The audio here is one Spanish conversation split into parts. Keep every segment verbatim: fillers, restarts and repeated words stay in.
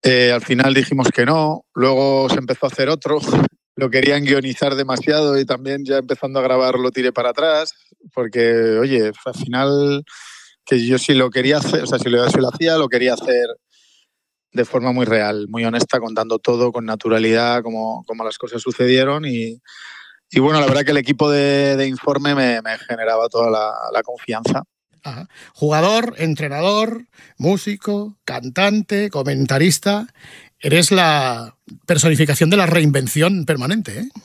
Eh, al final dijimos que no, luego se empezó a hacer otro, lo querían guionizar demasiado y también ya empezando a grabar lo tiré para atrás, porque, oye, al final que yo sí lo quería hacer, o sea, si lo, si lo hacía, lo quería hacer de forma muy real, muy honesta, contando todo con naturalidad, como, como las cosas sucedieron y, y bueno, la verdad que el equipo de, de Informe me, me generaba toda la, la confianza. Ajá. Jugador, entrenador, músico, cantante, comentarista. Eres la personificación de la reinvención permanente, ¿eh?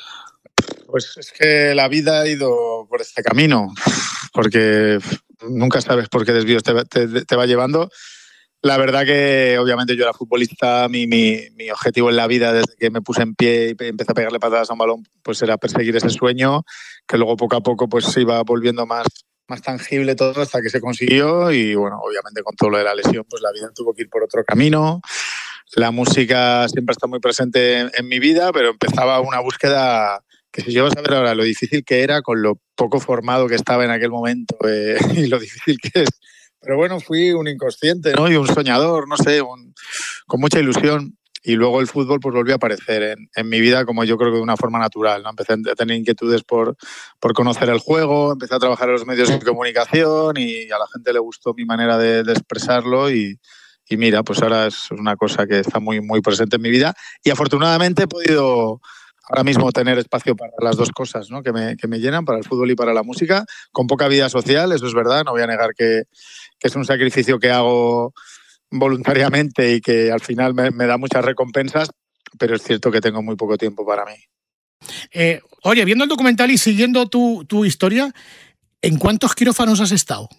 Pues es que la vida ha ido por este camino, porque nunca sabes por qué desvíos te, te, te va llevando. La verdad que obviamente yo era futbolista, mi, mi, mi objetivo en la vida desde que me puse en pie y empecé a pegarle patadas a un balón, pues era perseguir ese sueño, que luego poco a poco pues se iba volviendo más, más tangible todo hasta que se consiguió y bueno, obviamente con todo lo de la lesión pues la vida tuvo que ir por otro camino. La música siempre está muy presente en, en mi vida, pero empezaba una búsqueda que si llego a saber ahora lo difícil que era con lo poco formado que estaba en aquel momento eh, y lo difícil que es. Pero bueno, fui un inconsciente, ¿no? Y un soñador, no sé, un, con mucha ilusión. Y luego el fútbol pues volvió a aparecer en, en mi vida como yo creo que de una forma natural, ¿no? Empecé a tener inquietudes por, por conocer el juego, empecé a trabajar en los medios de comunicación y a la gente le gustó mi manera de, de expresarlo y, y mira, pues ahora es una cosa que está muy, muy presente en mi vida y afortunadamente he podido ahora mismo tener espacio para las dos cosas, ¿no? que, me, que me llenan, para el fútbol y para la música, con poca vida social, eso es verdad, no voy a negar que, que es un sacrificio que hago voluntariamente y que al final me, me da muchas recompensas, pero es cierto que tengo muy poco tiempo para mí. Eh, oye, viendo el documental y siguiendo tu, tu historia, ¿en cuántos quirófanos has estado?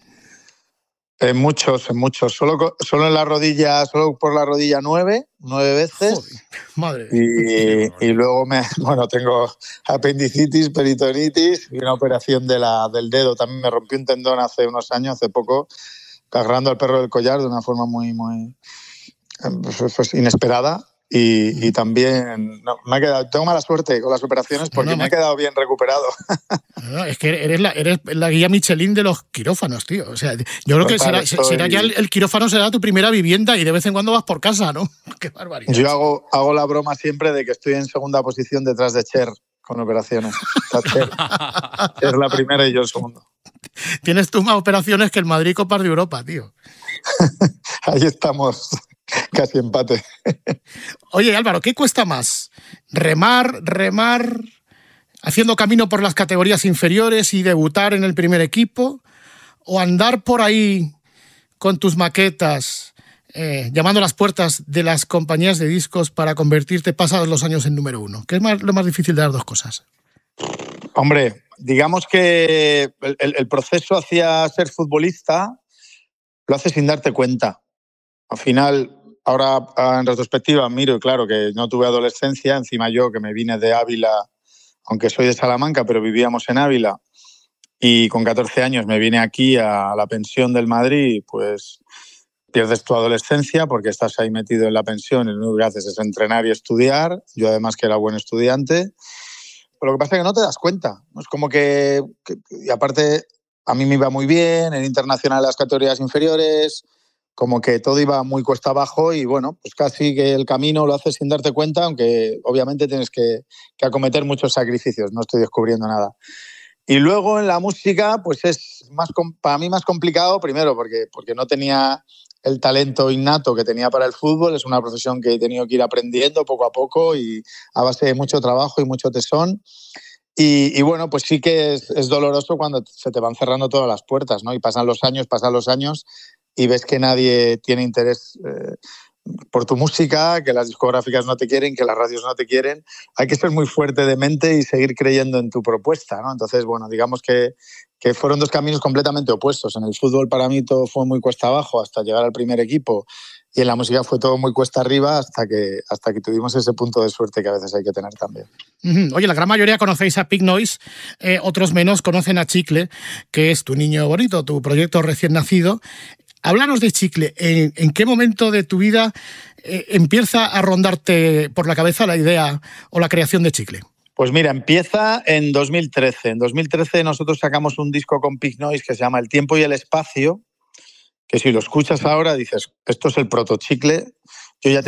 En muchos, en muchos. Solo, solo en la rodilla, solo por la rodilla nueve, nueve veces. Joder, madre. Y, y luego me, bueno, tengo apendicitis, peritonitis y una operación de la, del dedo. También me rompí un tendón hace unos años, hace poco, agarrando al perro del collar de una forma muy, muy pues, pues inesperada. Y, y también no, me ha quedado, tengo mala suerte con las operaciones porque no, no, me he quedado bien recuperado. No, es que eres la, eres la guía Michelin de los quirófanos, tío. O sea, yo creo Total, que será, estoy... será ya el, el quirófano será tu primera vivienda y de vez en cuando vas por casa, ¿no? Qué barbaridad. Yo hago, hago la broma siempre de que estoy en segunda posición detrás de Cher con operaciones. Cher, Cher la primera y yo el segundo. Tienes tú más operaciones que el Madrid Copas de Europa, tío. Ahí estamos. Casi empate. Oye, Álvaro, ¿qué cuesta más? ¿Remar, remar, haciendo camino por las categorías inferiores y debutar en el primer equipo? ¿O andar por ahí con tus maquetas, eh, llamando a las puertas de las compañías de discos para convertirte pasados los años en número uno? ¿Qué es más, lo más difícil de las dos cosas? Hombre, digamos que el, el proceso hacia ser futbolista lo haces sin darte cuenta. Al final, ahora en retrospectiva miro y claro que no tuve adolescencia, encima yo que me vine de Ávila, aunque soy de Salamanca, pero vivíamos en Ávila y con catorce años me vine aquí a la pensión del Madrid, pues pierdes tu adolescencia porque estás ahí metido en la pensión y lo único que haces es entrenar y estudiar, yo además que era buen estudiante, pero lo que pasa es que no te das cuenta, es como que, que y aparte a mí me iba muy bien, en internacional las categorías inferiores, como que todo iba muy cuesta abajo y bueno, pues casi que el camino lo haces sin darte cuenta, aunque obviamente tienes que, que acometer muchos sacrificios, no estoy descubriendo nada. Y luego en la música, pues es más para mí más complicado, primero porque, porque no tenía el talento innato que tenía para el fútbol, es una profesión que he tenido que ir aprendiendo poco a poco y a base de mucho trabajo y mucho tesón. Y, y bueno, pues sí que es, es doloroso cuando se te van cerrando todas las puertas, ¿no? Y pasan los años, pasan los años y ves que nadie tiene interés eh, por tu música, que las discográficas no te quieren, que las radios no te quieren. Hay que ser muy fuerte de mente y seguir creyendo en tu propuesta, ¿no? Entonces, bueno, digamos que, que fueron dos caminos completamente opuestos. En el fútbol para mí todo fue muy cuesta abajo hasta llegar al primer equipo y en la música fue todo muy cuesta arriba hasta que, hasta que tuvimos ese punto de suerte que a veces hay que tener también. Oye, la gran mayoría conocéis a Pig Noise, eh, otros menos conocen a Chicle, que es tu niño bonito, tu proyecto recién nacido. Háblanos de Chicle. ¿En, en qué momento de tu vida eh, empieza a rondarte por la cabeza la idea o la creación de Chicle? Pues mira, empieza en dos mil trece. En dos mil trece nosotros sacamos un disco con Pig Noise que se llama El tiempo y el espacio, que si lo escuchas ahora dices, esto es el proto Chicle. Yo ya